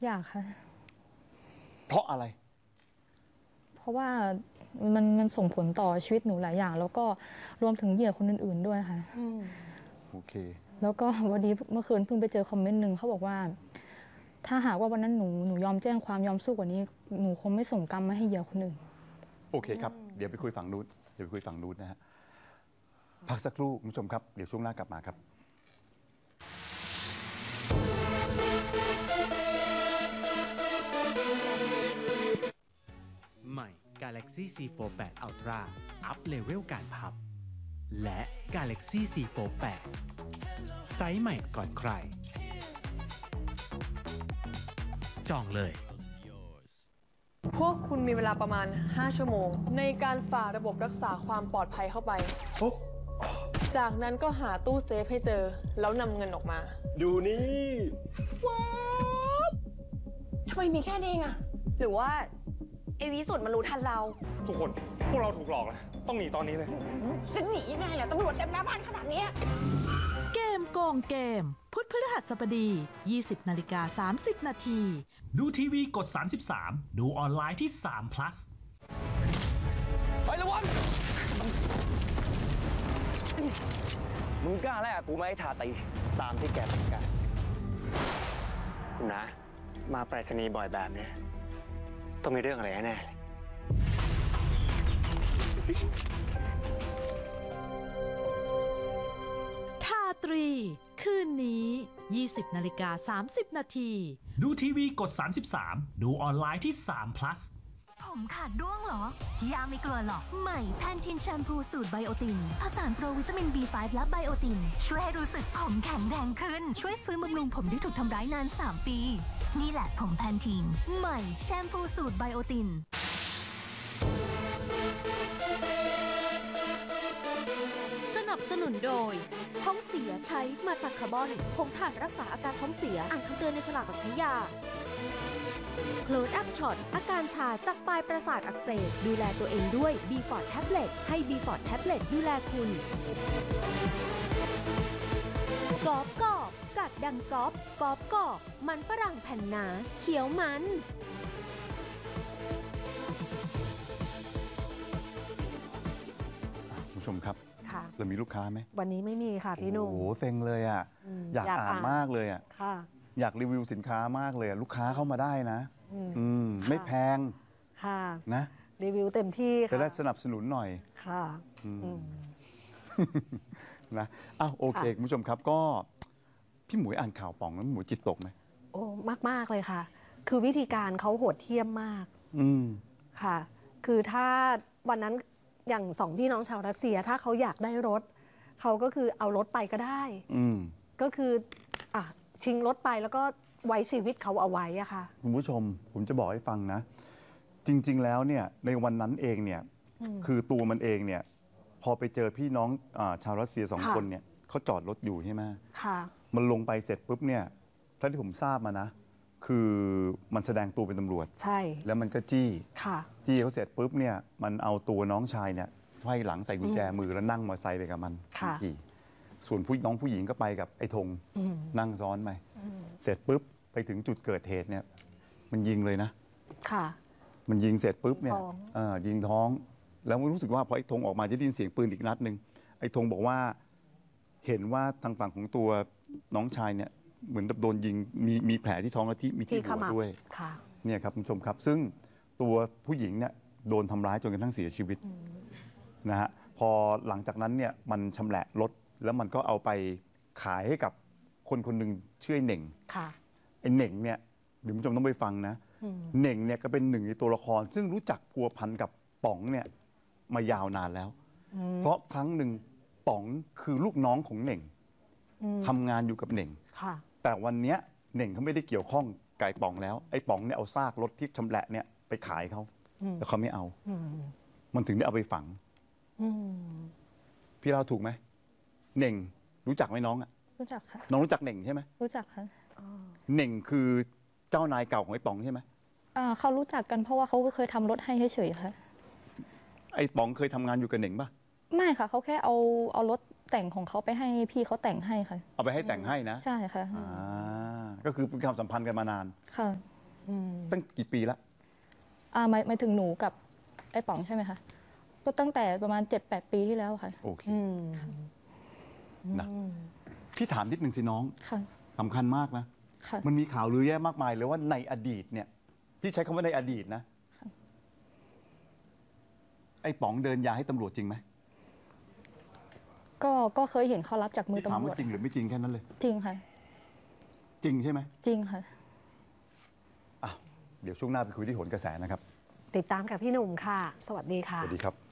อยากค่ะเพราะอะไรเพราะว่ามันส่งผลต่อชีวิตหนูหลายอย่างแล้วก็รวมถึงเหยื่อคนอื่นๆด้วยค่ะโอเคแล้วก็วันนี้เมื่อคืนเพิ่งไปเจอคอมเมนต์หนึ่งเขาบอกว่าถ้าหากว่าวันนั้นหนูยอมแจ้งความยอมสู้กว่านี้หนูคงไม่ส่งกรรมมาให้เหยื่อคนอื่นโอเคครับเดี๋ยวไปคุยฝั่งนู้นนะฮะพักสักครู่คุณผู้ชมครับเดี๋ยวช่วงหน้ากลับมาครับใหม่ Galaxy C48 Ultra อัพเลเวลการพับและ Galaxy C48 ไซส์ใหม่ก่อนใครจองเลยพวกคุณมีเวลาประมาณ5 ชั่วโมงในการฝ่าระบบรักษาความปลอดภัยเข้าไปจากนั้นก็หาตู้เซฟให้เจอแล้วนำเงินออกมาดูนี่ว้าวทำไมมีแค่นี้เองอะหรือว่าไอ้วิสุทธ์มันรู้ทันเราทุกคนพวกเราถูกหลอกแล้วต้องหนีตอนนี้เลยจะหนียังไงล่ะตำรวจเต็มหน้าบ้านขนาดนี้เกมโกงเกมพุธพฤหัสบดี 20:30 นาทีดูทีวีกด33ดูออนไลน์ที่3 plus ไประวังมึงกล้าแลกกูไหมทาตีตามที่แกต้องการคุณนะมาไปรษณีย์บ่อยแบบนี้ต้องมีเรื่องอะไรแน่เลยทาตรีคืนนี้ 20:30 นาทีดูทีวีกด33ดูออนไลน์ที่3 plus ผมขาดร่วงเหรอยาไม่กลัวหรอกใหม่แพนทีนแชมพูสูตรไบโอตินผสานโปรวิตามิน B5 และไบโอตินช่วยให้รู้สึกผมแข็งแรงขึ้นช่วยฟื้นบำรุงผมที่ถูกทำร้ายนาน3 ปีนี่แหละผมแพนทีนใหม่แชมพูสูตรไบโอตินสนับสนุนโดยท้องเสียใช้มาซักคาร์บอนผงถ่านรักษาอาการท้องเสียอ่านคำเตือนในฉลากก่อนใช้ยาโคลดอัพช็อตอาการชาจากปลายประสาทอักเสบดูแลตัวเองด้วย B-Fort Tablet ให้ B-Fort Tablet ดูแลคุณกรอบกรอบกัดดังกรอบกรอบกรอบมันฝรั่งแผ่นหนาเขียวมันคุณผู้ชมครับเรามีลูกค้าไหมวันนี้ไม่มีค่ะพี่หนุ่มโอ้โหเซ็งเลยอ่ะอยากอ่านมากเลยอ่ะอยากรีวิวสินค้ามากเลยลูกค้าเข้ามาได้นะไม่แพงค่ะนะรีวิวเต็มที่ค่ะจะได้สนับสนุนหน่อยค่ะนะอ้าวโอเคคุณผู้ชมครับก็พี่หมวยอ่านข่าวป่องแล้วพี่หมวยจิตตกไหมโอ้มากเลยค่ะคือวิธีการเขาโหดเหี้ยมมากค่ะคือถ้าวันนั้นอย่าง2 พี่น้องชาวรัสเซียถ้าเขาอยากได้รถเขาก็คือเอารถไปก็ได้ก็คือชิงรถไปแล้วก็ไว้ชีวิตเขาเอาไว้อะค่ะคุณผู้ชมผมจะบอกให้ฟังนะจริงๆแล้วเนี่ยในวันนั้นเองเนี่ยคือตัวมันเองเนี่ยพอไปเจอพี่น้องชาวรัสเซีย2 คนเนี่ยเขาจอดรถอยู่ใช่ไหมค่ะมันลงไปเสร็จปุ๊บเนี่ยถ้าที่ผมทราบมานะคือมันแสดงตัวเป็นตำรวจใช่แล้วมันก็จี้ค่ะจี้เขาเสร็จปุ๊บเนี่ยมันเอาตัวน้องชายเนี่ยไขว้หลังใส่กุญแจมือแล้วนั่งมอเตอร์ไซค์ไปกับมันขี่ส่วนน้องผู้หญิงก็ไปกับไอ้ธงนั่งซ้อนไปเสร็จปุ๊บไปถึงจุดเกิดเหตุเนี่ยมันยิงเลยนะค่ะมันยิงเสร็จปุ๊บเนี่ยยิงท้องแล้วรู้สึกว่าพอไอ้ธงออกมาจะได้ยินเสียงปืนอีกนัดนึงไอ้ธงบอกว่าเห็นว่าทางฝั่งของตัวน้องชายเนี่ยเหมือนโดนยิงมีแผลที่ท้องและที่มีที่หัวด้วยเนี่ยครับคุณผู้ชมครับซึ่งตัวผู้หญิงเนี่ยโดนทำร้ายจนกระทั่งเสียชีวิตนะฮะพอหลังจากนั้นเนี่ยมันชำแหละรถแล้วมันก็เอาไปขายให้กับคนหนึ่งชื่อไอ้เหน่งไอ้เหน่งเนี่ยเดี๋ยวคุณผู้ชมต้องไปฟังนะเหน่งเนี่ยก็เป็นหนึ่งในตัวละครซึ่งรู้จักพัวพันกับป๋องเนี่ยมายาวนานแล้วเพราะครั้งหนึ่งป๋องคือลูกน้องของเหน่งทำงานอยู่กับเหน่งแต่วันเนี้ยเหน่งเขาไม่ได้เกี่ยวข้องไก่ป๋องแล้วไอ้ป๋องเนี่ยเอาซากรถที่ชำแหละเนี่ยไปขายเขาแล้วเขาไม่เอามันถึงได้เอาไปฝังพี่เล่าถูกไหมเหน่งรู้จักไหมน้องอ่ะรู้จักค่ะน้องรู้จักเหน่งใช่ไหมรู้จักค่ะเหน่งคือเจ้านายเก่าของไอ้ป๋องใช่ไหมเขารู้จักกันเพราะว่าเขาเคยทำรถให้เฉยๆค่ะไอ้ป๋องเคยทำงานอยู่กับเหน่งป่ะไม่ค่ะเขาแค่เอารถแต่งของเขาไปให้พี่เขาแต่งให้ค่ะเอาไปให้แต่งให้นะใช่ค่ะก็คือเป็นความสัมพันธ์กันมานานค่ะตั้งกี่ปีละหมายถึงหนูกับไอ้ป๋องใช่ไหมคะก็ตั้งแต่ประมาณ 7-8 ปีที่แล้วค่ะโอเคนะพี่ถามนิดนึงสิน้องค่ะสำคัญมากนะค่ะมันมีข่าวลือแย่มากมายเลยว่าในอดีตเนี่ยพี่ใช้คำว่าในอดีตนะไอ้ป๋องเดินยาให้ตำรวจจริงไหมก็เคยเห็นเขารับจากมือถามตำรวว่าจจริงหรือไม่จริงแค่นั้นเลยจริงค่ะจริงใช่ไหมจริงค่ะเดี๋ยวช่วงหน้าไปคุยที่โหนกระแสนะครับติดตามกับพี่หนุ่มค่ะ สวัสดีค่ะสวัสดีครับ